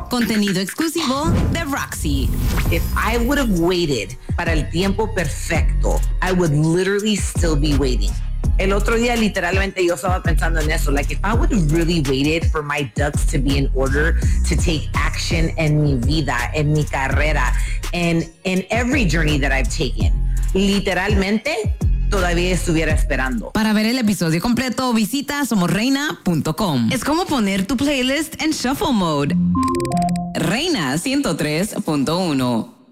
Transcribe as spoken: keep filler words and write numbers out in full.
Contenido exclusivo de Roxy. If I would have waited para el tiempo perfecto, I would literally still be waiting. El otro día, literalmente, yo estaba pensando en eso. Like, if I would have really waited for my ducks to be in order to take action en mi vida, en mi carrera, and in every journey that I've taken, literalmente, todavía estuviera esperando. Para ver el episodio completo, visita somos reina punto com. Es como poner tu playlist en shuffle mode. Reina ciento tres punto uno.